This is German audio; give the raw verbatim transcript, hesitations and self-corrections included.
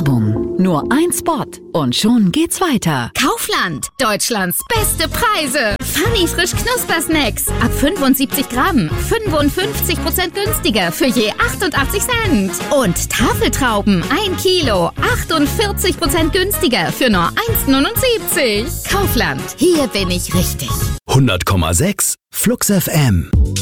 Werbung. Nur ein Spot und schon geht's weiter. Kaufland, Deutschlands beste Preise. Funny frisch Knuspersnacks ab fünfundsiebzig Gramm, fünfundfünfzig Prozent günstiger für je achtundachtzig Cent. Und Tafeltrauben ein Kilo, achtundvierzig Prozent günstiger für nur eins neunundsiebzig. Kaufland, hier bin ich richtig. hundert Komma sechs Flux F M.